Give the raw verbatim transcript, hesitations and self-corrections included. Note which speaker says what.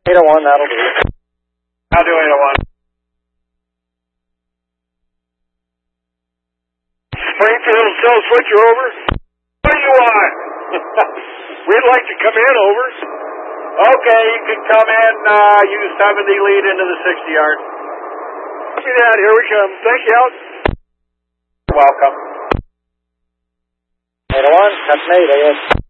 Speaker 1: eight oh one, that'll do.
Speaker 2: I'll do eight oh one. Springfield, still switch you over? What do you want? We'd like to come in, over. Okay, you can come in, uh, use seventy lead into the sixty yard. Copy that, here we come. Thank you, out.
Speaker 1: You're welcome. eight oh one, that's an eight, I guess.